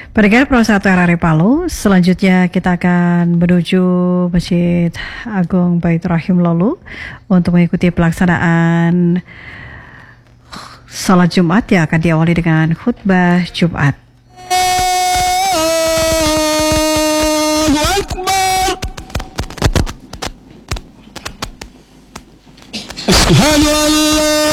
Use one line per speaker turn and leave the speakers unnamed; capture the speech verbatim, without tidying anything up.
Pendengar Pro satu R R I Palu, selanjutnya kita akan menuju Masjid Agung Baitur Rahim Lolu untuk mengikuti pelaksanaan salat Jumat yang akan diawali dengan khutbah Jumat.
Allahu Akbar.